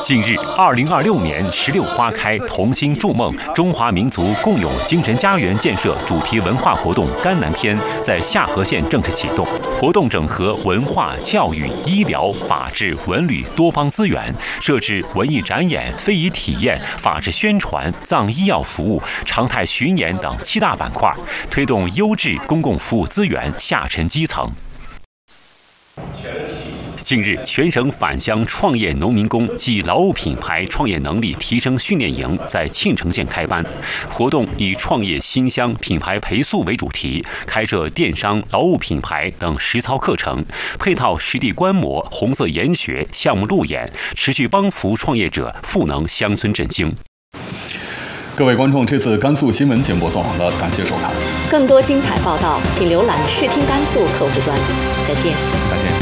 近日，2026年16花开，同心筑梦，中华民族共有精神家园建设主题文化活动甘南篇在夏河县正式启动。活动整合文化、教育、医疗、法治、文旅多方资源，设置文艺展演、非遗体验、法治宣传、藏医药服务、常态巡演等7大板块，推动优质公共服务资源下沉基层。近日，全省返乡创业农民工及劳务品牌创业能力提升训练营在庆城县开班。活动以创业新乡品牌培塑为主题，开设电商、劳务品牌等实操课程，配套实地观摩、红色研学、项目路演，持续帮扶创业者赋能乡村振兴。 各位观众，这次甘肃新闻节目播送完了，感谢收看。 更多精彩报道，请浏览视听甘肃客户端。再见。